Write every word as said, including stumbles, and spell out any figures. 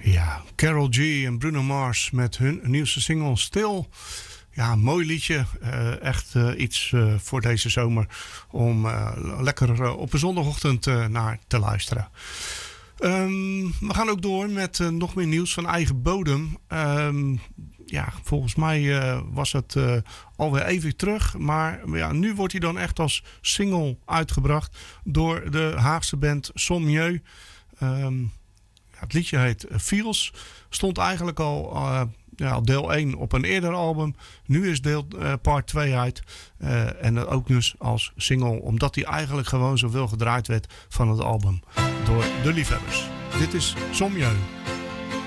Ja, Karol G en Bruno Mars met hun nieuwste single Stil. Ja, mooi liedje. Uh, echt uh, iets uh, voor deze zomer om uh, lekker uh, op een zondagochtend uh, naar te luisteren. Um, we gaan ook door met uh, nog meer nieuws van eigen bodem. Um, ja, volgens mij uh, was het uh, alweer even terug. Maar ja, nu wordt hij dan echt als single uitgebracht door de Haagse band Sommieu. Um, ja, het liedje heet Feels. Stond eigenlijk al... Uh, Ja, deel één op een eerder album. Nu is deel uh, part twee uit. Uh, en ook dus als single. Omdat hij eigenlijk gewoon zoveel gedraaid werd van het album. Door de liefhebbers. Dit is Sommieu.